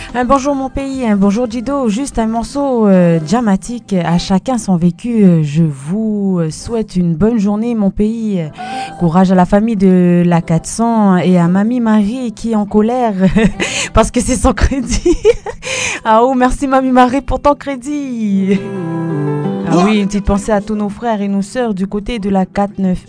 Un bonjour mon pays, un bonjour Dido, juste un morceau dramatique, à chacun son vécu. Je vous souhaite une bonne journée mon pays. Courage à la famille de la 400 et à Mamie Marie qui est en colère parce que c'est son crédit. Ah oh, merci Mamie Marie pour ton crédit. Ah oui, une petite pensée à tous nos frères et nos sœurs du côté de la 4-9.